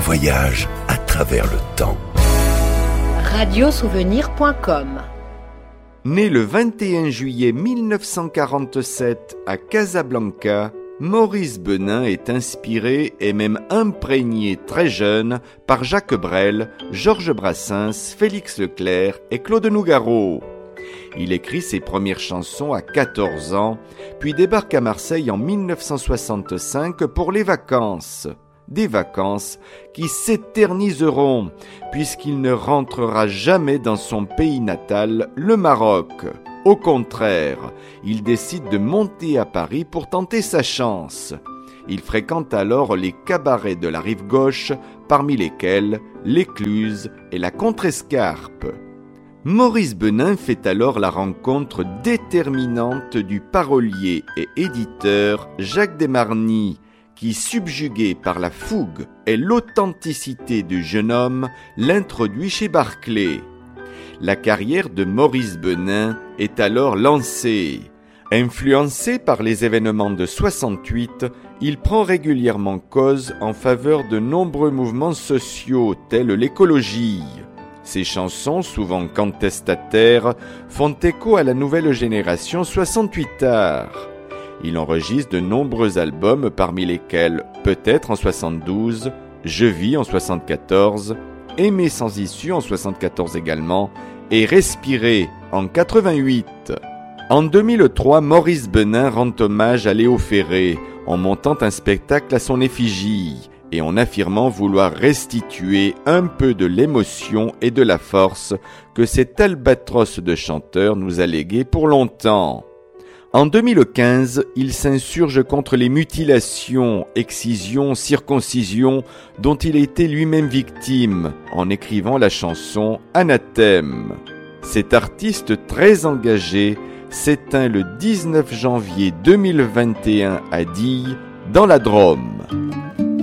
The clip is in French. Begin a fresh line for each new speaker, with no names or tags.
voyage à travers le temps.
Radiosouvenir.com.
Né le 21 juillet 1947 à Casablanca, Maurice Benin est inspiré et même imprégné très jeune par Jacques Brel, Georges Brassens, Félix Leclerc et Claude Nougaro. Il écrit ses premières chansons à 14 ans, puis débarque à Marseille en 1965 pour les vacances. Des vacances qui s'éterniseront, puisqu'il ne rentrera jamais dans son pays natal, le Maroc. Au contraire, il décide de monter à Paris pour tenter sa chance. Il fréquente alors les cabarets de la rive gauche, parmi lesquels l'Écluse et la Contrescarpe. Maurice Benin fait alors la rencontre déterminante du parolier et éditeur Jacques Desmarny, qui, subjugué par la fougue et l'authenticité du jeune homme, l'introduit chez Barclay. La carrière de Maurice Benin est alors lancée. Influencé par les événements de 68, il prend régulièrement cause en faveur de nombreux mouvements sociaux tels l'écologie. Ses chansons, souvent contestataires, font écho à la nouvelle génération 68 art. Il enregistre de nombreux albums, parmi lesquels Peut-être en 72, Je vis en 74, Aimer sans issue en 74 également, et Respirer en 88. En 2003, Maurice Benin rend hommage à Léo Ferré en montant un spectacle à son effigie et en affirmant vouloir restituer un peu de l'émotion et de la force que cet albatros de chanteur nous a légué pour longtemps. En 2015, il s'insurge contre les mutilations, excisions, circoncisions dont il a été lui-même victime en écrivant la chanson Anathème. Cet artiste très engagé s'éteint le 19 janvier 2021 à Dille, dans la Drôme.